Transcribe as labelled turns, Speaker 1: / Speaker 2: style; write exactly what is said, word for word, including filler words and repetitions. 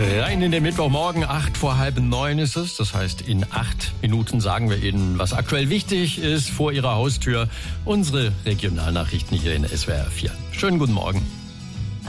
Speaker 1: Rein in den Mittwochmorgen, acht vor halb neun ist es. Das heißt, in acht Minuten sagen wir Ihnen, was aktuell wichtig ist vor Ihrer Haustür. Unsere Regionalnachrichten hier in S W R vier. Schönen guten Morgen.